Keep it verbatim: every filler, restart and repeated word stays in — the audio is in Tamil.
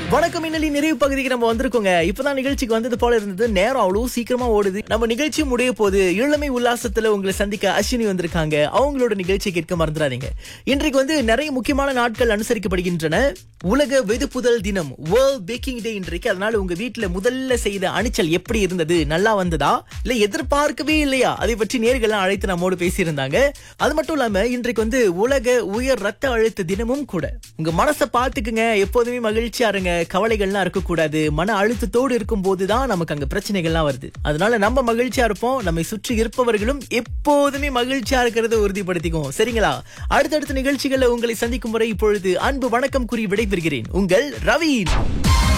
வணக்கம் இன்னலி நிறைவு பகுதிக்கு நம்ம வந்திருக்கோங்க. இப்பதான் நிகழ்ச்சிக்கு வந்தது போல இருந்தது. நேரம் அவ்வளவு சீக்கிரமா ஓடுது. நம்ம நிகழ்ச்சி முடிய போது இளமை உல்லாசத்துல உங்களை சந்திக்க அஸ்வினி வந்திருக்காங்க. அவங்களோட நிகழ்ச்சி கேட்க மறந்துடாதீங்க. இன்றைக்கு வந்து நிறைய முக்கியமான நாட்கள் அனுசரிக்கப்படுகின்றன. உலக வெதுப்புதல் தினம், வேர்ல்ட் பேக்கிங் டே இன்றைக்கு. அதனால உங்க வீட்டுல முதல்ல செய்த அணிச்சல் எப்படி இருந்தது? நல்லா வந்ததா இல்ல எதிர்பார்க்கவே இல்லையா? அதை பற்றி நேர்கள்லாம் அழைத்து நம்மோடு பேசியிருந்தாங்க. அது மட்டும் இல்லாம இன்றைக்கு வந்து உலக உயர் ரத்த அழுத்த தினமும் கூட. உங்க மனசை பார்த்துக்குங்க. எப்போதுமே மகிழ்ச்சியா இருங்க. கவலைகள்லாம் இருக்கக்கூடாது. மன அழுத்தத்தோடு இருக்கும் போதுதான் நமக்கு அங்க பிரச்சனைகள்லாம் வருது. அதனால நம்ம மகிழ்ச்சியா இருப்போம். நம்மை சுற்றி இருப்பவர்களும் எப்போதுமே மகிழ்ச்சியா இருக்கிறத உறுதிப்படுத்திக்குவோம். சரிங்களா? அடுத்தடுத்த நிகழ்ச்சிகள்ல உங்களை சந்திக்கும் வரை இப்பொழுது அன்பு வணக்கம் கூறி விடைபெறுகிறேன். உங்கள் ரவீன்.